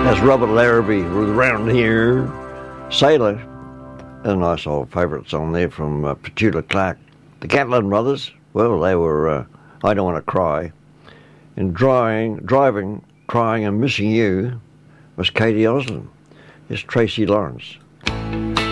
That's Robert Larrabee with Round Here. Sailor, a nice old favourite song there from Petula Clark. The Catlin Brothers, well, they were I Don't Want to Cry. And Driving, Crying and Missing You was Katie Osland. It's Tracy Lawrence.